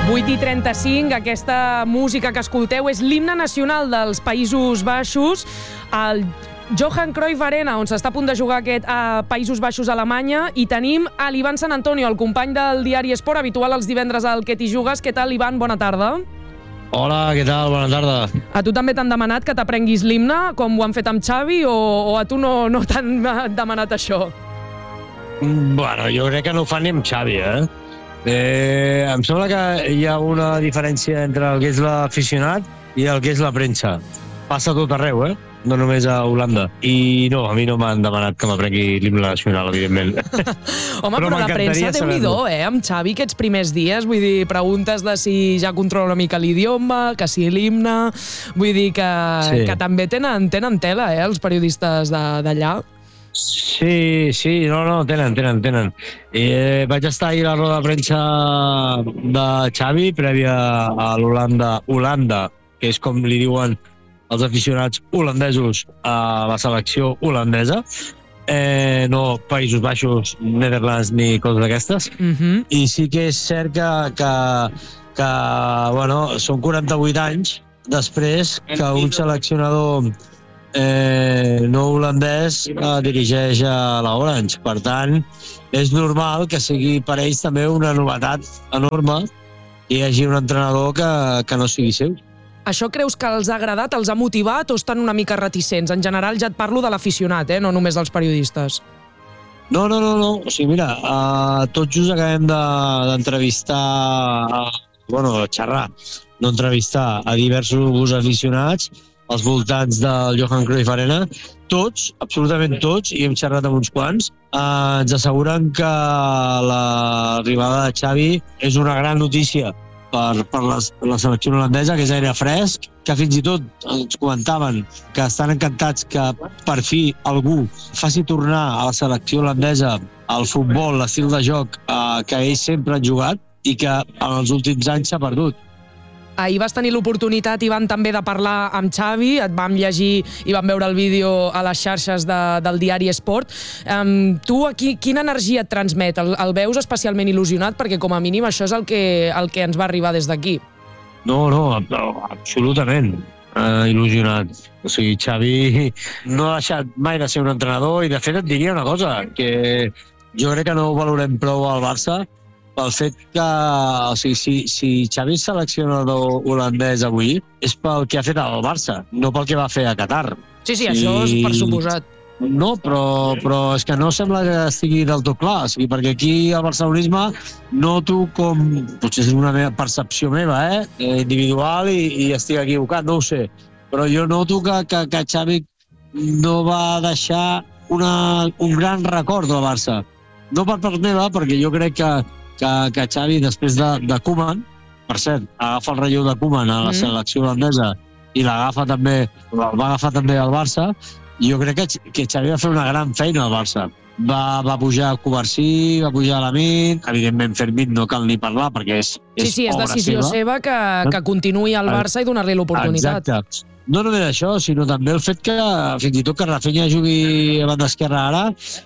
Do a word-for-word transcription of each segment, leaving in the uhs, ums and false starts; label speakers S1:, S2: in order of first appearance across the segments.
S1: vuit i trenta-cinc, aquesta música que escolteu és l'himne nacional dels Països Baixos, el Johan Cruyff Arena, on s'està a punt de jugar aquest a Països Baixos, Alemanya, i tenim a l'Ivan San Antonio, el company del diari Esport, habitual els divendres al Que t'hi jugues. Què tal, Ivan? Bona tarda.
S2: Hola, què tal? Bona tarda.
S1: A tu també t'han demanat que t'aprenguis l'himne, com ho han fet amb Xavi, o, o a tu no, no t'han demanat això?
S2: Bueno, jo crec que no ho fan ni amb Xavi, eh? Eh, em sembla que hi ha una diferència entre el que és l'aficionat i el que és la premsa. Passa tot arreu, eh? No només a Holanda. I no, a mi no m'han demanat que m'aprengui l'himne nacional, evidentment.
S1: Home, però, però la premsa, Déu-n'hi-do, eh? Amb Xavi, aquests primers dies, vull dir, preguntes de si ja controla una mica l'idioma, que si l'himne... Vull dir que, sí. que també tenen, tenen tela, eh, els periodistes d'allà.
S2: Sí, sí, no, no, tenen, tenen, tenen. Eh, vaig estar ahir a la roda de premsa de Xavi, prèvia a l'Holanda, Holanda, que és com li diuen els aficionats holandesos a la selecció holandesa, eh, no Països Baixos, Netherlands ni coses d'aquestes.
S1: Uh-huh.
S2: I sí que és cert que, que, que bueno, són quaranta-vuit anys després que un seleccionador Eh, no holandès eh, dirigeix a l'Orange. Per tant, és normal que sigui per ells també una novetat enorme que hi hagi un entrenador que, que no sigui seu.
S1: Això creus que els ha agradat, els ha motivat o estan una mica reticents? En general ja et parlo de l'aficionat, eh? No només dels periodistes.
S2: No, no, no, no. O sigui, mira, uh, tot just acabem d'entrevistar, de, uh, bueno, xerrar, no entrevistar a diversos aficionats als voltants del Johan Cruyff Arena. Tots, absolutament tots, i hem xerrat amb uns quants, eh, ens asseguren que l'arribada de Xavi és una gran notícia per, per la, la selecció holandesa, que és aire fresc, que fins i tot ens comentaven que estan encantats que per fi algú faci tornar a la selecció holandesa al futbol, l'estil de joc eh, que ells sempre han jugat i que en els últims anys s'ha perdut.
S1: Ahir vas tenir l'oportunitat, Ivan, també de parlar amb Xavi, et vam llegir i vam veure el vídeo a les xarxes de, del diari Esport. Um, tu, aquí, quina energia et transmet? El, el veus especialment il·lusionat? Perquè, com a mínim, això és el que, el que ens va arribar des d'aquí.
S2: No, no, no, absolutament uh, il·lusionat. O sigui, Xavi no ha deixat mai de ser un entrenador i, de fet, et diria una cosa, que jo crec que no valorem prou al Barça pel fet que, o sigui, si, si Xavi és seleccionador holandès avui, és pel que ha fet al Barça, no pel que va fer a Qatar.
S1: Sí, sí, això és per suposat.
S2: No, però, però és que no sembla que estigui del tot clar, o sigui, perquè aquí al barcelonisme noto com, potser és una meva percepció meva, eh, individual, i, i estic equivocat, no ho sé, però jo noto que, que, que Xavi no va deixar una, un gran record del Barça. No per part meva, perquè jo crec que que, que Xavi, després de, de Koeman, per cert, agafa el relleu de Koeman a la mm. selecció holandesa i l'agafa també, el va agafar també al Barça, i jo crec que, que Xavi va fer una gran feina al Barça. Va, va pujar Covarsí, va pujar Lamin, evidentment Fermín no cal ni parlar perquè és, és
S1: sí, sí, és decisió seva, seva que, que continuï al Barça i donar-li l'oportunitat.
S2: Exacte. No només això, sinó també el fet que fins i tot que Rafinha jugui a banda esquerra ara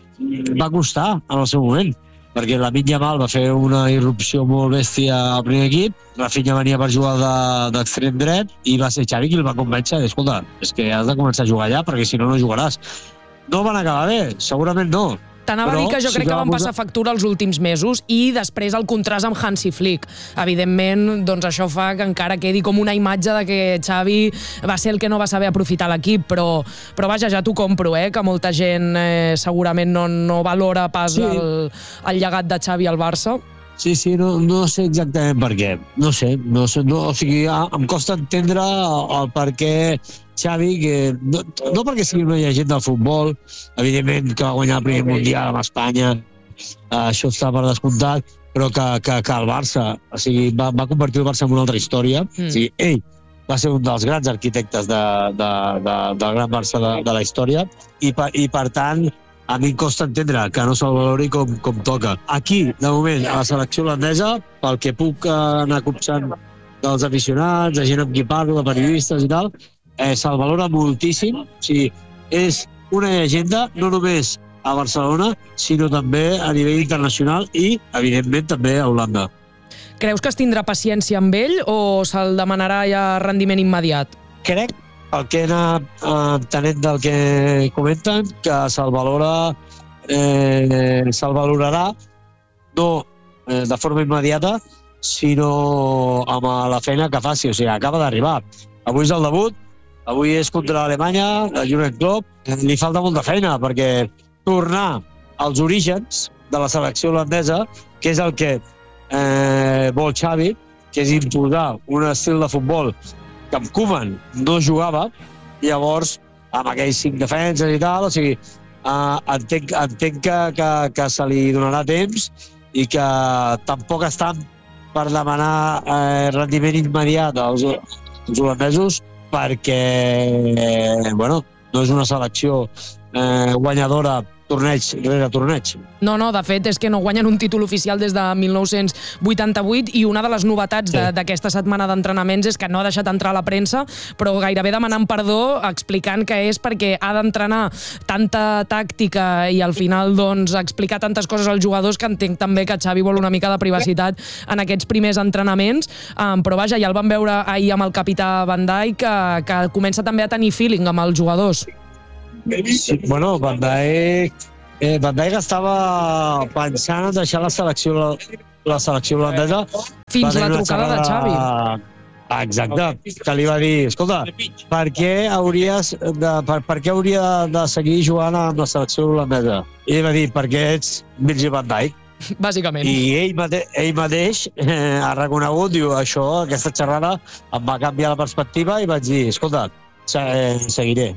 S2: va costar en el seu moment, perquè Lamine Yamal va fer una irrupció molt bèstia al primer equip, Rafinha venia per jugar d'extrem de, dret i va ser Xavi qui el va convèncer, escolta, és que has de començar a jugar allà perquè si no, no jugaràs. No van acabar bé, segurament no.
S1: T'anava a dir que jo crec que van passar factura els últims mesos i després el contrast amb Hansi Flick. Evidentment, doncs això fa que encara quedi com una imatge de que Xavi va ser el que no va saber aprofitar l'equip, però, però vaja, ja t'ho compro, eh, que molta gent eh, segurament no, no valora pas sí. el, el llegat de Xavi al Barça.
S2: Sí, sí, no, no sé exactament per què. No sé, no sé no, o sigui, em costa entendre el per què Xavi, que no, no perquè sigui una llegenda del futbol, evidentment que va guanyar el primer mundial amb Espanya, eh, això està per descomptat, però que, que, que el Barça, o sigui, va, va convertir el Barça en una altra història. Mm. O sigui, ell va ser un dels grans arquitectes de, de, de, del gran Barça de, de la història i, per, i per tant, a mi em costa entendre que no se'l valori com, com toca. Aquí, de moment, a la selecció holandesa, pel que puc anar copsant dels aficionats, de gent amb qui parlo, de periodistes i tal, eh, se'l valora moltíssim. O sigui, és una llegenda, no només a Barcelona, sinó també a nivell internacional i, evidentment, també a Holanda.
S1: Creus que es tindrà paciència amb ell o se'l demanarà ja rendiment immediat?
S2: Crec, el que he anat entenent del que comenten, que se'l valora, eh, se'l valorarà no eh, de forma immediata, sinó amb la feina que faci. O sigui, acaba d'arribar. Avui és el debut, avui és contra Alemanya, el Jürgen Klopp. Li falta molta feina, perquè tornar als orígens de la selecció holandesa, que és el que eh, vol Xavi, que és imposar un estil de futbol que amb Koeman no jugava, i llavors amb aquells cinc defenses i tal, o sigui, eh, entenc, entenc que, que, que se li donarà temps i que tampoc estan per demanar eh, rendiment immediat als, als holandesos, perquè eh, bueno, no és una selecció eh, guanyadora torneig rere torneig.
S1: No, no, de fet és que no guanyen un títol oficial des de mil nou-cents vuitanta-vuit, i una de les novetats sí. d'aquesta setmana d'entrenaments és que no ha deixat entrar la premsa, però gairebé demanant perdó, explicant que és perquè ha d'entrenar tanta tàctica i al final doncs explicar tantes coses als jugadors, que entenc també que Xavi vol una mica de privacitat en aquests primers entrenaments, um, però vaja, ja el vam veure ahir amb el capità Van Dijk, que, que comença també a tenir feeling amb els jugadors.
S2: Sí, bueno, Van Dijk, eh, Van Dijk estava pensant en deixar la selecció, la, la selecció holandesa.
S1: Fins la trucada de Xavi.
S2: Exacte, que li va dir, escolta, per què, hauries de, per, per què hauria de seguir jugant amb la selecció holandesa? I ell va dir, perquè ets Virgil van Dijk.
S1: Bàsicament.
S2: I ell, mate ell mateix eh, ha reconegut, diu, això, aquesta xerrada em va canviar la perspectiva, i vaig dir, escolta, seguiré.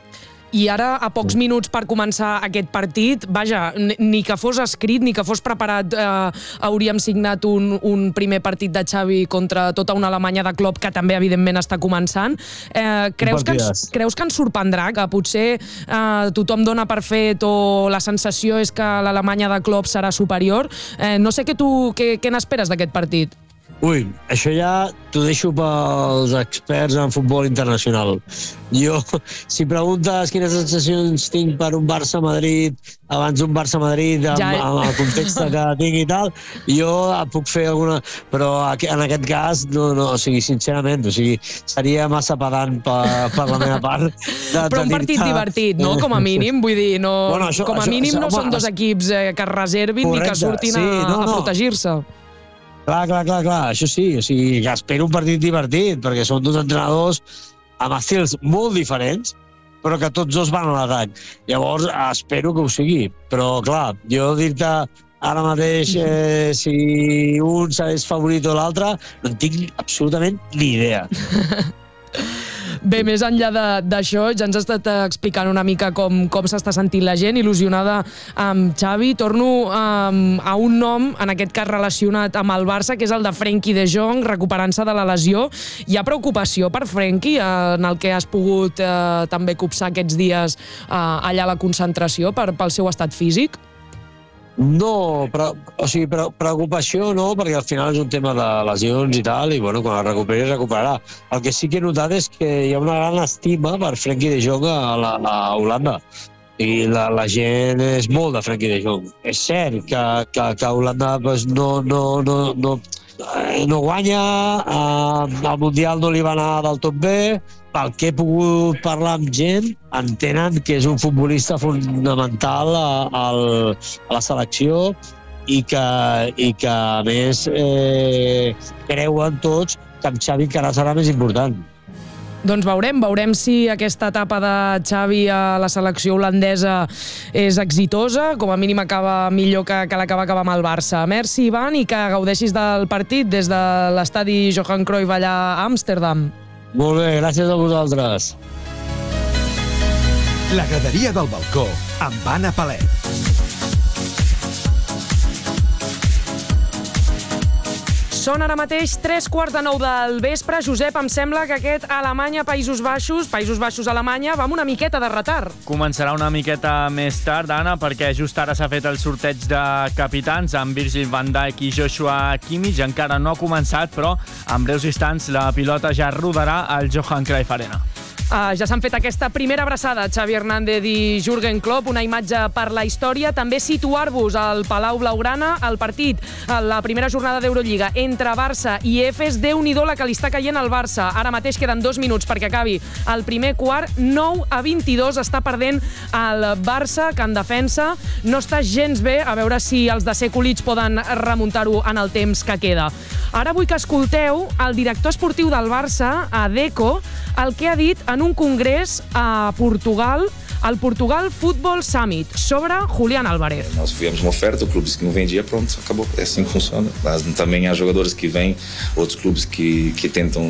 S1: I ara, a pocs minuts per començar aquest partit, vaja, ni que fos escrit, ni que fos preparat, eh, hauríem signat un, un primer partit de Xavi contra tota una Alemanya de Klopp, que també, evidentment, està començant. Eh, creus, que ens, creus que ens sorprendrà? Que potser eh, tothom dona per fet, o la sensació és que l'Alemanya de Klopp serà superior? Eh, no sé què tu què, què n'esperes d'aquest partit.
S2: Ui, això ja t'ho deixo pels experts en futbol internacional. Jo, si preguntes quines sensacions tinc per un Barça-Madrid, abans un Barça-Madrid, amb, ja... amb el context que tinc i tal, jo puc fer alguna... Però en aquest cas, no, no, o sigui, sincerament, o sigui, seria massa pedant per, per la meva part. De,
S1: Però un partit divertit, no?, com a mínim, vull dir, no, bueno, això, com a això, mínim això, no home, són dos equips eh, que es reservin, correcte, ni que surtin sí, a, no, no. a protegir-se.
S2: Clar, clar, clar, clar, això sí, o sigui, que espero un partit divertit, perquè són dos entrenadors amb estils molt diferents, però que tots dos van a l'atac. Llavors, espero que ho sigui. Però, clar, jo dir-te ara mateix eh, si un és favorit o l'altre, no en tinc absolutament ni idea.
S1: Bé, més enllà d'això, ja ens has estat explicant una mica com, com s'està sentint la gent, il·lusionada amb Xavi. Torno um, a un nom, en aquest cas relacionat amb el Barça, que és el de Frenkie de Jong, recuperant-se de la lesió. Hi ha preocupació per Frenkie, eh, en el que has pogut eh, també copsar aquests dies eh, allà a la concentració per, pel seu estat físic?
S2: No, però, o sigui, preocupació no, perquè al final és un tema de lesions i tal, i bueno, quan es recuperi, es recuperarà. El que sí que he notat és que hi ha una gran estima per Frenkie de Jong a, la, a Holanda. I la, la gent és molt de Frenkie de Jong. És cert que, que, que Holanda pues, no, no, no, no, no guanya, eh, al Mundial no li va anar del tot bé. Pel que he pogut parlar amb gent, entenen que és un futbolista fonamental a, a, a la selecció, i que, i que a més eh, creuen tots que amb Xavi encara serà més important.
S1: Doncs veurem, veurem si aquesta etapa de Xavi a la selecció holandesa és exitosa, com a mínim acaba millor que, que la que va acabar amb el Barça. Merci, Ivan, i que gaudeixis del partit des de l'estadi Johan Cruyff allà a Amsterdam.
S2: Molt bé, gràcies a vosaltres.
S3: La graderia del balcó, amb Anna Palet.
S1: Són ara mateix tres quarts de nou del vespre. Josep, em sembla que aquest Alemanya-Països Baixos, Països Baixos-Alemanya, va amb una miqueta de retard.
S4: Començarà una miqueta més tard, Anna, perquè just ara s'ha fet el sorteig de capitans amb Virgil van Dijk i Joshua Kimmich. Encara no ha començat, però en breus instants la pilota ja rodarà al Johan Cruyff Arena.
S1: Uh, ja s'han fet aquesta primera abraçada, Xavi Hernández i Jürgen Klopp, una imatge per la història. També situar-vos al Palau Blaugrana, el partit, la primera jornada d'Eurolliga entre Barça i Efes. Déu-n'hi-do la que li està caient al Barça. Ara mateix queden dos minuts perquè acabi el primer quart. nou a vint-i-dos està perdent el Barça, que en defensa no està gens bé. A veure si els de Sekulic poden remuntar-ho en el temps que queda. Ara vull que escolteu el director esportiu del Barça, a Deco, el que ha dit en un congrés a Portugal, al Portugal Football Summit, sobre Julián Álvarez.
S5: Nós tivemos uma oferta, o clube que não vendia, pronto, acabou. É assim que funciona. Mas também há jogadores que vêm, outros clubes que, que tentam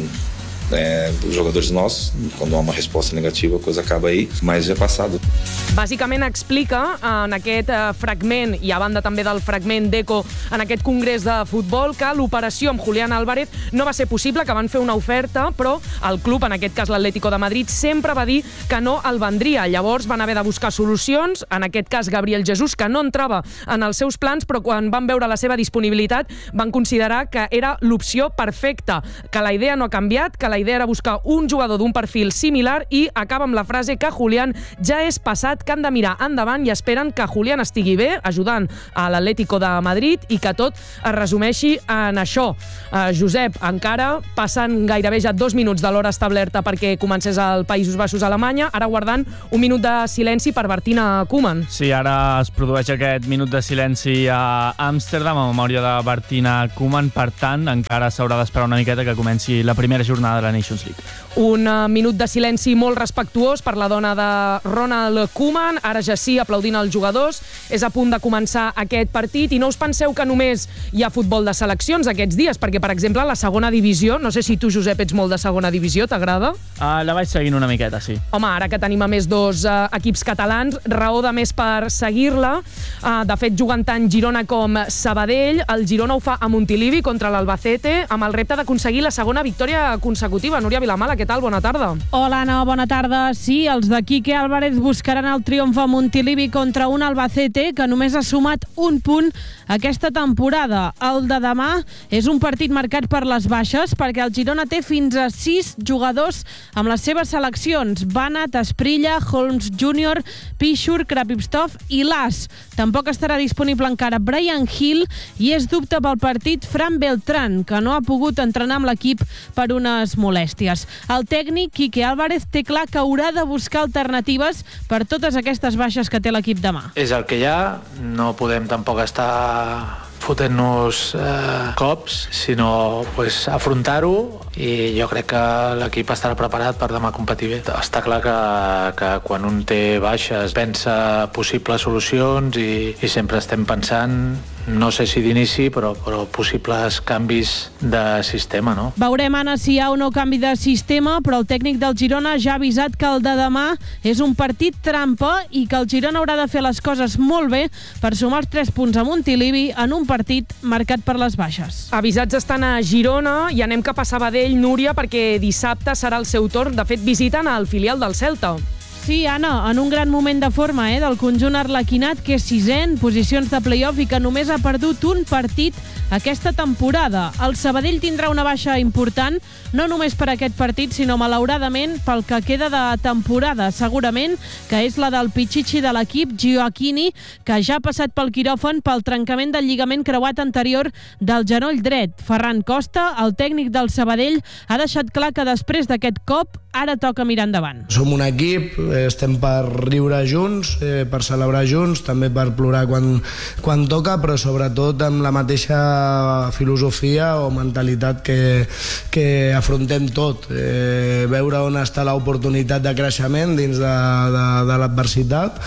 S5: É, os jogadores nossos, quando há uma resposta negativa, a coisa acaba aí, mas ja ha passat.
S1: Bàsicament explica en aquest fragment, i a banda també del fragment d'Eco en aquest congrés de futbol, que l'operació amb Julián Álvarez no va ser possible, que van fer una oferta, però el club, en aquest cas l'Atlético de Madrid, sempre va dir que no el vendria. Llavors van haver de buscar solucions, en aquest cas Gabriel Jesús, que no entrava en els seus plans, però quan van veure la seva disponibilitat van considerar que era l'opció perfecta, que la idea no ha canviat, que la La idea era buscar un jugador d'un perfil similar i acaba amb la frase que Julián ja és passat, que han de mirar endavant i esperen que Julián estigui bé, ajudant a l'Atlético de Madrid i que tot es resumeixi en això. Uh, Josep, encara passen gairebé ja dos minuts de l'hora establerta perquè comencés al Països Baixos, Alemanya, ara guardant un minut de silenci per Martina Koeman.
S4: Sí, ara es produeix aquest minut de silenci a Amsterdam, a memòria de Martina Koeman. Per tant, encara s'haurà d'esperar una miqueta que comenci la primera jornada de la Nations League.
S1: Un uh, minut de silenci molt respectuós per la dona de Ronald Koeman. Ara ja sí, aplaudint els jugadors. És a punt de començar aquest partit i no us penseu que només hi ha futbol de seleccions aquests dies, perquè, per exemple, la segona divisió, no sé si tu, Josep, ets molt de segona divisió, t'agrada?
S4: Uh, la vaig seguint una miqueta, sí.
S1: Home, ara que tenim a més dos uh, equips catalans, raó de més per seguir-la. Uh, de fet, juguen tant Girona com Sabadell. El Girona ho fa a Montilivi contra l'Albacete, amb el repte d'aconseguir la segona victòria consecutiva. Núria Vilamala, què tal? Bona tarda.
S6: Hola, Anna, bona tarda. Sí, els de Quique Álvarez buscaran el triomf a Montilivi contra un Albacete que només ha sumat un punt aquesta temporada. El de demà és un partit marcat per les baixes perquè el Girona té fins a sis jugadors amb les seves seleccions. Banat, Esprilla, Holmes júnior, Pichur, Krapivstov i Las. Tampoc estarà disponible encara Brian Hill i és dubte pel partit Fran Beltrán, que no ha pogut entrenar amb l'equip per unes molèsties. El tècnic, Quique Álvarez, té clar que haurà de buscar alternatives per totes aquestes baixes que té l'equip demà.
S7: És el que hi ha, no podem tampoc estar fotent-nos eh, cops, sinó pues, afrontar-ho, i jo crec que l'equip estarà preparat per demà competir bé. Està clar que, que quan un té baixes pensa possibles solucions i, i sempre estem pensant, no sé si d'inici, però, però possibles canvis de sistema, no?
S6: Veurem, Anna, si hi ha o no canvi de sistema, però el tècnic del Girona ja ha avisat que el de demà és un partit trampa i que el Girona haurà de fer les coses molt bé per sumar els tres punts a Montilivi en un partit marcat per les baixes.
S1: Avisats estan a Girona i anem cap a Sabadell, Núria, perquè dissabte serà el seu torn. De fet, visiten el filial del Celta.
S6: Sí, Anna, en un gran moment de forma eh, del conjunt arlequinat, que és sisè en posicions de play-off i que només ha perdut un partit aquesta temporada. El Sabadell tindrà una baixa important, no només per aquest partit, sinó malauradament pel que queda de temporada, segurament, que és la del pitxitxi de l'equip, Gioacchini, que ja ha passat pel quiròfan pel trencament del lligament creuat anterior del genoll dret. Ferran Costa, el tècnic del Sabadell, ha deixat clar que després d'aquest cop ara toca mirar endavant.
S8: Som un equip, estem per riure junts, eh, per celebrar junts, també per plorar quan, quan toca, però sobretot amb la mateixa filosofia o mentalitat que, que afrontem tot. Eh, veure on està l'oportunitat de creixement dins de, de, de l'adversitat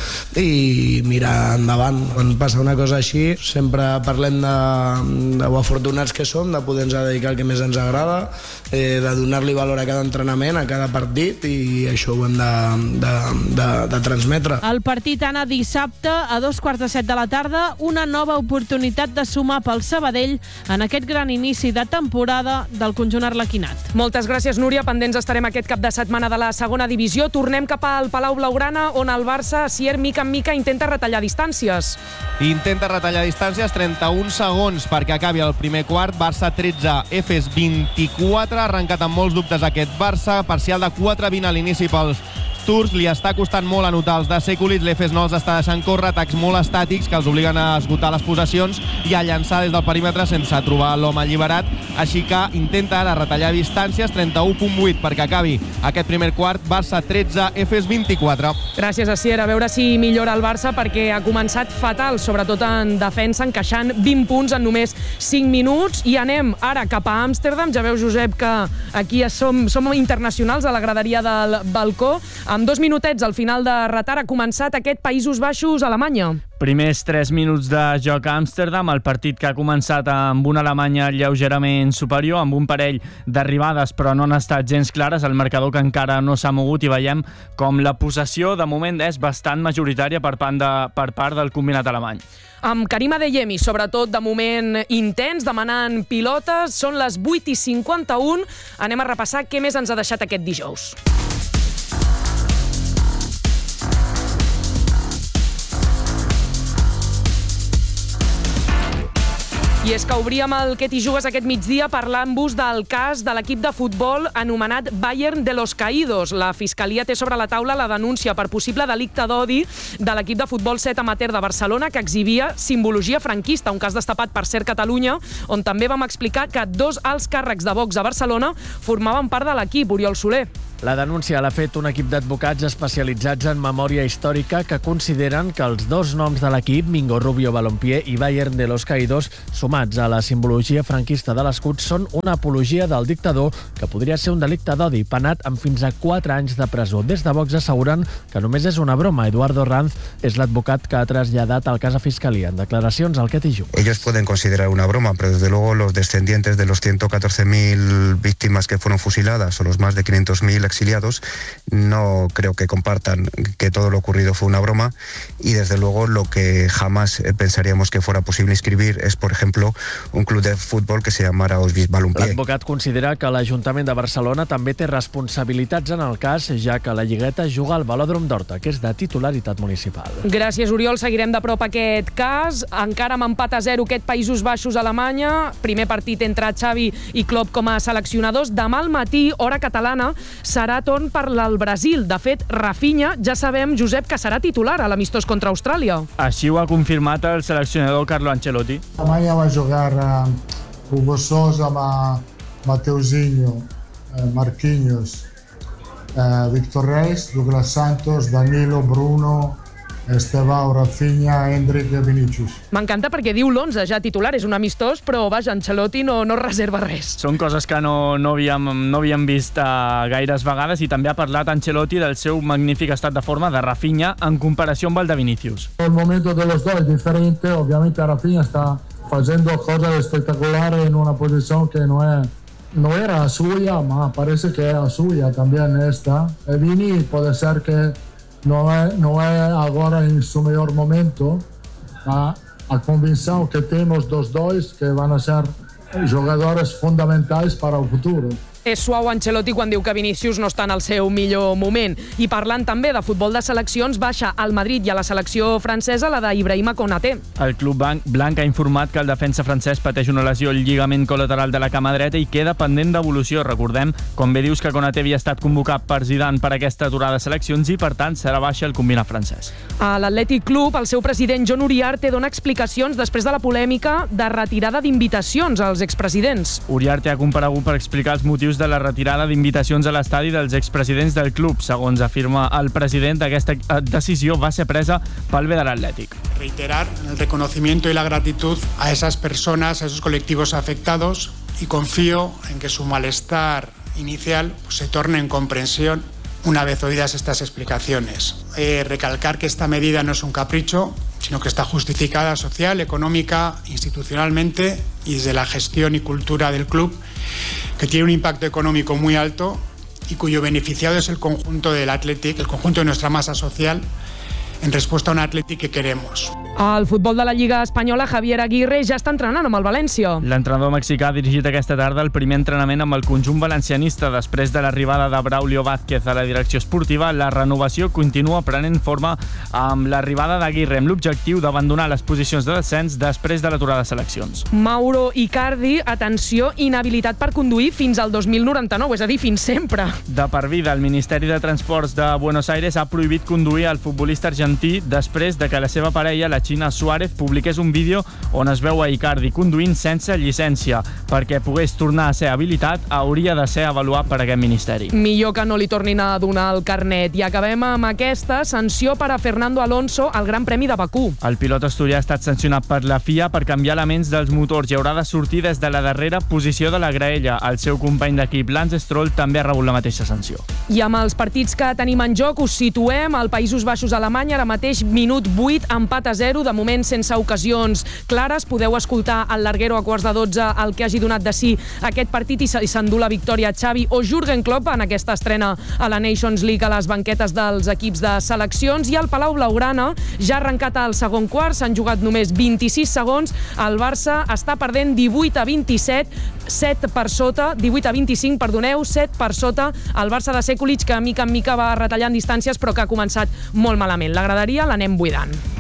S8: i mirar endavant. Quan passa una cosa així, sempre parlem de, de afortunats que som, de poder-nos dedicar al que més ens agrada, eh, de donar-li valor a cada entrenament, a cada partit, i això ho hem de, de, de, de transmetre.
S6: El partit anà dissabte a dos quarts de set de la tarda, una nova oportunitat de sumar pel Sabadell en aquest gran inici de temporada del conjunt arlequinat.
S1: Moltes gràcies, Núria. Pendents estarem aquest cap de setmana de la segona divisió. Tornem cap al Palau Blaugrana, on el Barça, Sier, mica en mica, intenta retallar distàncies.
S9: Intenta retallar distàncies, trenta-un segons perquè acabi el primer quart. Barça tretze, Efes vint-i-quatre. Ha arrencat amb molts dubtes aquest Barça. Parcial de quatre vint a l'inici pels turcs. Li està costant molt anotar els de Sekulic. L'Efes no els està deixant córrer. Atacs molt estàtics que els obliguen a esgotar les possessions i a llançar des del perímetre sense trobar l'home alliberat. Així que intenta ara retallar distàncies. trenta-u coma vuit perquè acabi aquest primer quart. Barça tretze, Efes vint-i-quatre.
S1: Gràcies, Asier. A veure si millora el Barça, perquè ha començat fatal, sobretot en defensa, encaixant vint punts en només cinc minuts. I anem ara cap a Amsterdam. Ja veus, Josep, que aquí som, som internacionals a la graderia del balcó. Amb dos minutets al final de retard ha començat aquest Països Baixos-Alemanya.
S4: Primers tres minuts de joc a Amsterdam, el partit que ha començat amb una Alemanya lleugerament superior, amb un parell d'arribades però no han estat gens clares, el marcador que encara no s'ha mogut, i veiem com la possessió de moment és bastant majoritària per part, de, per part del combinat alemany.
S1: Amb Karim Adeyemi, sobretot de moment intens, demanant pilotes. Són les vuit i cinquanta-u. Anem a repassar què més ens ha deixat aquest dijous. I és que obríem el Què t'hi jugues aquest migdia parlant-vos del cas de l'equip de futbol anomenat Bayern de los Caídos. La Fiscalia té sobre la taula la denúncia per possible delicte d'odi de l'equip de futbol set amateur de Barcelona que exhibia simbologia franquista, un cas destapat per Ser Catalunya, on també vam explicar que dos alts càrrecs de Vox a Barcelona formaven part de l'equip. Oriol Soler.
S10: La denúncia l'ha fet un equip d'advocats especialitzats en memòria històrica que consideren que els dos noms de l'equip, Mingo Rubio Balompié i Bayern de los Caídos, sumats a la simbologia franquista de l'escut, són una apologia del dictador que podria ser un delicte d'odi, penat amb fins a quatre anys de presó. Des de Vox asseguren que només és una broma. Eduardo Ranz és l'advocat que ha traslladat el cas a Fiscalia. En declaracions al Què t'hi jugues.
S11: Ellos pueden considerar una broma, pero desde luego los descendientes de los ciento catorce mil víctimas que fueron fusiladas o los más de quinientos mil exiliados no creo que compartan que todo lo ocurrido fue una broma, y desde luego lo que jamás pensaríamos que fuera posible inscribir es, por ejemplo, un club de fútbol que se llamara Auschwitz Balompié.
S10: L'advocat considera que l'Ajuntament de Barcelona també té responsabilitats en el cas, ja que la Lligueta juga al Velòdrom d'Horta, que és de titularitat municipal.
S1: Gràcies, Oriol. Seguirem de prop aquest cas. Encara amb empat a zero aquest Països Baixos-Alemanya. Primer partit entre Xavi i Klopp com a seleccionadors. Demà al matí, hora catalana, serà torn per al Brasil. De fet, Rafinha, ja sabem, Josep, que serà titular a l'amistós contra Austràlia.
S4: Així ho ha confirmat el seleccionador Carlo Ancelotti.
S12: Amanhã vai jogar uh, Hugo Sousa, Ma, Mateuzinho, uh, Marquinhos, uh, Víctor Reis, Douglas Santos, Danilo, Bruno, Estevao, Rafinha, Hendrik i Vinícius.
S1: M'encanta perquè diu l'onze ja titular, és un amistós, però vaja, Ancelotti no, no reserva res.
S4: Són coses que no, no, havíem, no havíem vist uh, gaires vegades, i també ha parlat Ancelotti del seu magnífic estat de forma de Rafinha en comparació amb el de Vinícius.
S12: El momento de los dos es diferente, obviamente Rafinha está haciendo cosas espectaculares en una posición que no es no era suya, ma parece que era suya también esta. E Vini puede ser que no es, no es ahora en su mejor momento, ma a convicción que tenemos dos dos que van a ser jugadores fundamentals para el futuro.
S1: És suau Ancelotti quan diu que Vinícius no està en el seu millor moment. I parlant també de futbol de seleccions, baixa al Madrid i a la selecció francesa la d'Ibrahima Konaté.
S4: El club blanc ha informat que el defensa francès pateix una lesió al lligament col·lateral de la cama dreta i queda pendent d'evolució. Recordem, com bé dius, que Konaté havia estat convocat per Zidane per aquesta aturada de seleccions i, per tant, serà baixa el combinat francès.
S1: A l'Atlètic Club, el seu president John Uriarte dona explicacions després de la polèmica de retirada d'invitacions als expresidents.
S4: Uriarte ha comparegut per explicar els motius de la retirada d'invitacions a l'estadi dels expresidents del club. Segons afirma el president, aquesta decisió va ser presa pel bé de l'Atlètic.
S13: Reiterar el reconocimiento y la gratitud a esas personas, a esos colectivos afectados, y confío en que su malestar inicial pues, se torne en comprensión una vez oídas estas explicaciones. Eh, recalcar que esta medida no es un capricho, sino que está justificada social, económica, institucionalmente y desde la gestión y cultura del club, que tiene un impacto económico muy alto y cuyo beneficiado es el conjunto del Athletic, el conjunto de nuestra masa social, en respuesta a un Athletic que queremos.
S1: Al futbol de la Lliga Espanyola, Javier Aguirre ja està entrenant amb el València.
S4: L'entrenador mexicà ha dirigit aquesta tarda el primer entrenament amb el conjunt valencianista. Després de l'arribada de Braulio Vázquez a la direcció esportiva, la renovació continua prenent forma amb l'arribada d'Aguirre, amb l'objectiu d'abandonar les posicions de descens després de l'aturada de seleccions.
S1: Mauro Icardi, atenció, inhabilitat per conduir fins al dos mil noranta-nou, és a dir, fins sempre.
S4: De per vida, el Ministeri de Transports de Buenos Aires ha prohibit conduir al futbolista argentí després de que la seva parella, la China Suárez, publiqués un vídeo on es veu a Icardi conduint sense llicència. Perquè pogués tornar a ser habilitat, hauria de ser avaluat per aquest ministeri.
S1: Millor que no li tornin a donar el carnet. I acabem amb aquesta sanció per a Fernando Alonso al Gran Premi de Bakú.
S4: El pilot asturià ha estat sancionat per la F I A per canviar elements dels motors i haurà de sortir des de la darrera posició de la graella. El seu company d'equip, Lance Stroll, també ha rebut la mateixa sanció.
S1: I amb els partits que tenim en joc us situem al Països Baixos-Alemanya, ara mateix minut vuit, empat a zero, de moment sense ocasions clares. Podeu escoltar al Larguero a quarts de dotze el que hagi donat de si aquest partit i s'endú la victòria Xavi o Jürgen Klopp en aquesta estrena a la Nations League a les banquetes dels equips de seleccions. I el Palau Blaugrana ja ha arrencat el segon quart, s'han jugat només vint-i-sis segons. El Barça està perdent divuit a vint-i-set, set per sota, divuit a vint-i-cinc, perdoneu, set per sota el Barça de Sekulic, que mica en mica va retallant distàncies però que ha començat molt malament. La graderia l'anem buidant.